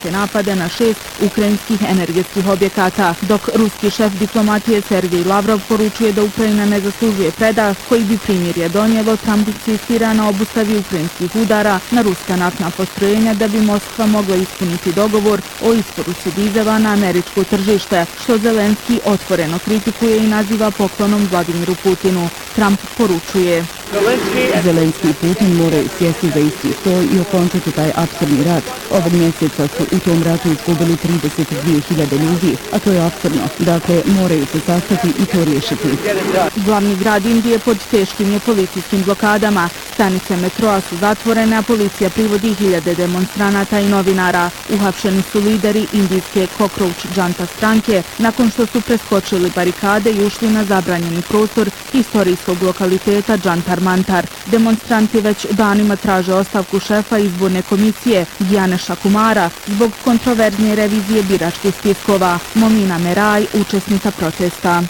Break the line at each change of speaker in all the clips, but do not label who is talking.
napade na 6 ukrajinskih energetskih objekata, dok ruski šef diplomatije Sergej Lavrov poručuje da Ukrajina ne zaslužuje predah koji bi primirje donijelo. Trump insistira na obustavi ukrajinskih udara na ruska naftna postrojenja da bi Moskva mogla ispuniti dogovor o isporuci dizela na američko tržište, što Zelenski otvoreno kritikuje i naziva poklonom Vladimiru Putinu. Trump poručuje:
Zelenski i Putin moraju sjesti za isti stol i okončati taj apsurdni rat. Ovog mjeseca su u tom ratu izgubili 32.000 ljudi, a to je apsurdno. Dakle, moraju se sastati i to riješiti.
Glavni grad Indije pod teškim je policijskim blokadama. Stanice metroa su zatvorene, a policija privodi hiljade demonstranata i novinara. Uhapšeni su lideri indijske Cockroach Janta stranke nakon što su preskočili barikade i ušli na zabranjeni prostor historijskog lokaliteta Jantar Mantar. Demonstranti već danima traže ostavku šefa izborne komisije Gyanesha Kumara zbog kontroverznije revizije biračkih spiskova. Momina Meraj, učesnica protesta.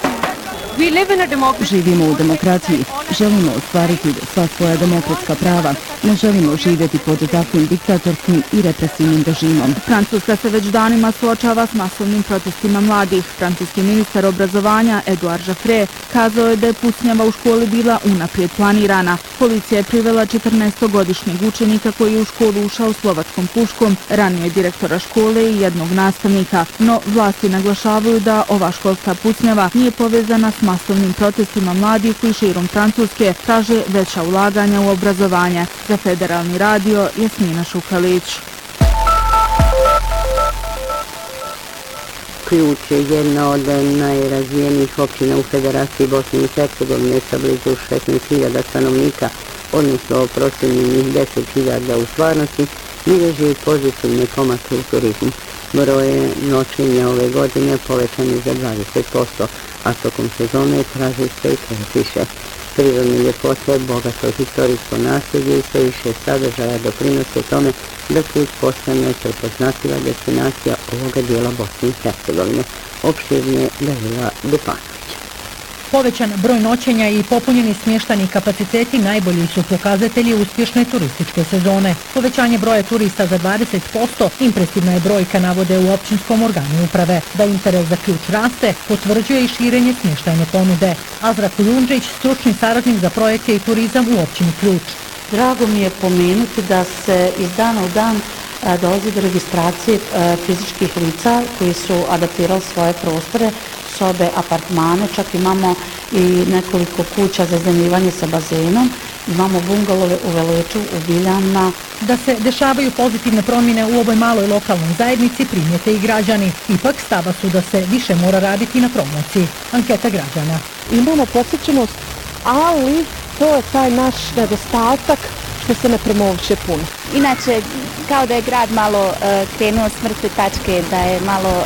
Živimo u demokraciji. Želimo ostvariti sva svoja demokratska prava. Ne želimo živjeti pod takvim diktatorskim i represivnim režimom.
Francuska se već danima suočava s masovnim protestima mladih. Francuski ministar obrazovanja Edouard Jaffré kazao je da je pucnjava u školi bila unaprijed planirana. Policija je privela 14-godišnjeg učenika koji je u školu ušao slovačkom puškom, ranije direktora škole i jednog nastavnika. No, vlasti naglašavaju da ova školska pucnjava nije povezana s masovnim protestima mladih koji širom Francuske traže veća ulaganja u obrazovanje. Za Federalni radio Jasmina Šukalić.
Ključ je jedna od najrazvijenijih općina u Federaciji Bosne i Hercegovine sa blizu 16.000 stanovnika, odnosno procijenjenih 10.000 u stvarnosti, bilježi pozitivne pomake u turizmu. Broj noćenja ove godine povećan je za 20%, a tokom sezone traži se i više. Prirodne ljepote, bogato historijsko nasljeđe i sve više sadržaja doprinose tome da Ključ postane prepoznatljiva destinacija ovoga dijela Bosne i Hercegovine. Opširnije Dalila Dupanović.
Povećan broj noćenja i popunjeni smještani kapaciteti najbolji su pokazatelji uspješne turističke sezone. Povećanje broja turista za 20%, impresivna je brojka, navode u općinskom organu uprave. Da interes za Ključ raste, potvrđuje i širenje smještajne ponude. Azra Kujundžić, stručni saradnik za projekte i turizam u općini Ključ.
Drago mi je pomenuti da se iz dana u dan dolazi do registracije fizičkih lica koji su adaptirali svoje prostore, sobe, apartmane, čak imamo i nekoliko kuća za iznajmljivanje sa bazenom, imamo bungalove u Veleču, u Biljama.
Da se dešavaju pozitivne promjene u ovoj maloj lokalnoj zajednici primijete i građani. Ipak stava su da se više mora raditi na promociji. Anketa građana.
Imamo posjećenost, ali to je taj naš nedostatak što se ne promoviše puno.
Inače, kao da je grad malo krenuo s mrtve tačke, da je malo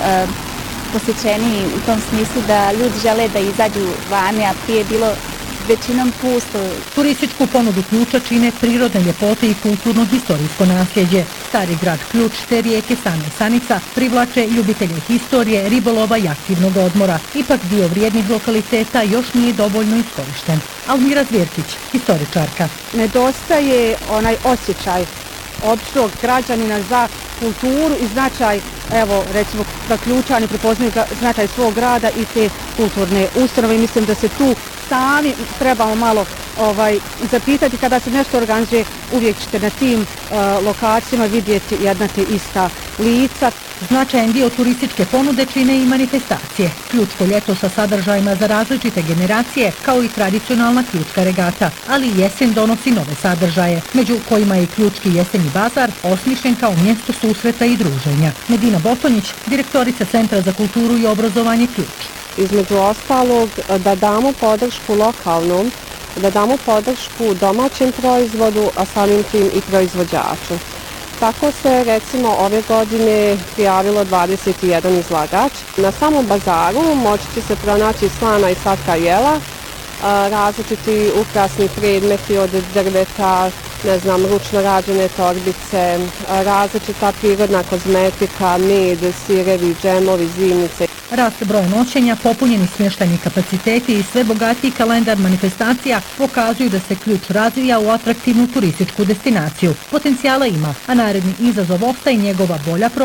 posjećeniji u tom smislu da ljudi žele da izađu vani, a prije je bilo većinom pusto.
Turističku ponudu Ključa čine prirodne ljepote i kulturno-historijsko nasljeđe. Stari grad Ključ te rijeke Sana i Sanica privlače ljubitelje historije, ribolova i aktivnog odmora. Ipak dio vrijednih lokaliteta još nije dovoljno iskorišten. Almira Zvjerkić, historičarka.
Nedostaje onaj osjećaj običnog građanina za kulturu i značaj, evo recimo da Ključani prepoznaju značaj svog grada i te kulturne ustanove i mislim da se tu sami trebamo malo zapitati kada se nešto organizuje, uvijek ćete na tim lokacijama vidjeti jedna te ista lica.
Značajan dio turističke ponude čine i manifestacije. Ključko ljeto sa sadržajima za različite generacije, kao i tradicionalna ključka regata, ali jesen donosi nove sadržaje, među kojima je i Ključki jesenji bazar, osmišljen kao mjesto susreta i druženja. Medina Botonjić, direktorica Centra za kulturu i obrazovanje Ključ.
Između ostalog da damo podršku lokalnom, da damo podršku domaćem proizvodu, a samim tim i proizvođaču. Tako se recimo ove godine prijavilo 21 izlagač. Na samom bazaru moći će se pronaći slana i slatka jela, različiti ukrasni predmeti od drveta, ručno rađene torbice, različita prirodna kozmetika, med, sirevi, džemovi, zimnice.
Rast broja noćenja, popunjeni smještajni kapaciteti i sve bogatiji kalendar manifestacija pokazuju da se Ključ razvija u atraktivnu turističku destinaciju. Potencijala ima, a naredni izazov ostaje njegova bolja